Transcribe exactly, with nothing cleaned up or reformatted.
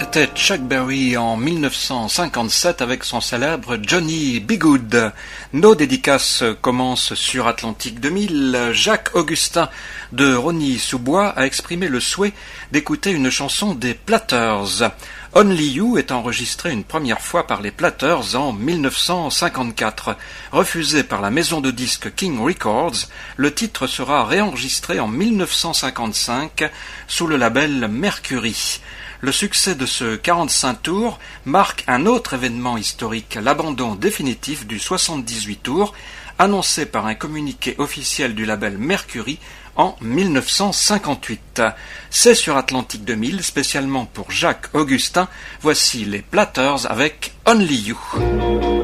C'était Chuck Berry en mille neuf cent cinquante-sept avec son célèbre Johnny B. Goode. Nos dédicaces commencent sur Atlantique deux mille. Jacques Augustin de Rosny-sous-Bois a exprimé le souhait d'écouter une chanson des Platters. Only You est enregistré une première fois par les Platters en mille neuf cent cinquante-quatre. Refusé par la maison de disques King Records, le titre sera réenregistré en mille neuf cent cinquante-cinq sous le label Mercury. Le succès de ce quarante-cinq tours marque un autre événement historique, l'abandon définitif du soixante-dix-huit tours, annoncé par un communiqué officiel du label Mercury en mille neuf cent cinquante-huit. C'est sur Atlantique deux mille, spécialement pour Jacques Augustin. Voici les Platters avec Only You.